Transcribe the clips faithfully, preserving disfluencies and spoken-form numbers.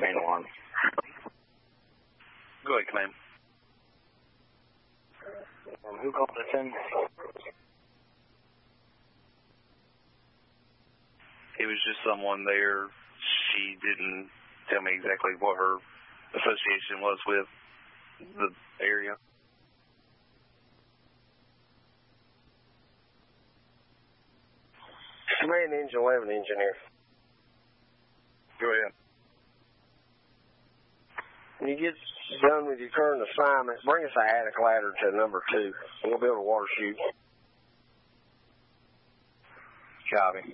main alarm. Go ahead, Command. Um, who called this in? It was just someone there. She didn't tell me exactly what her association was with the area. Command Engine eleven engineer. Go ahead. When you get done with your current assignment, bring us a attic ladder to number two. We'll build a water chute. Copy.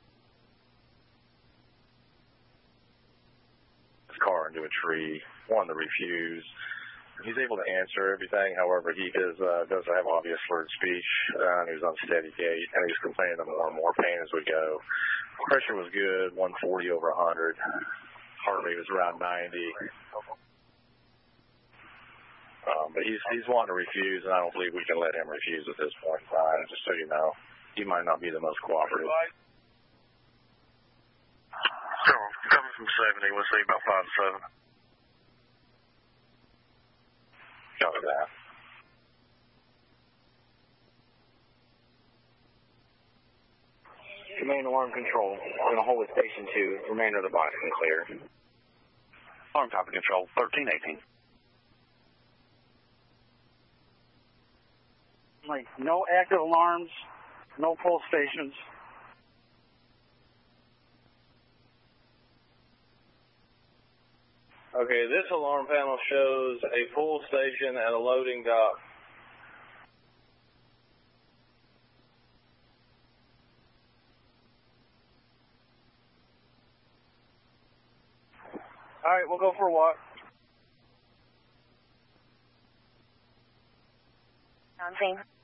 His car into a tree, wanted to refuse. He's able to answer everything. However, he does uh, does have obvious slurred speech, uh, and he was on steady gait, and he was complaining of more and more pain as we go. Pressure was good, one forty over one hundred. Heart rate was around ninety. Um, but he's he's wanting to refuse, and I don't believe we can let him refuse at this point in time. Just so you know, he might not be the most cooperative. So, coming from seventy, we'll see about five to seven. Copy that. Command alarm control. We're going to hold at station two. Remainder of the box can clear. Alarm copy control, thirteen eighteen. Like, no active alarms, no full stations. Okay, this alarm panel shows a full station at a loading dock. All right, we'll go for a walk. On scene.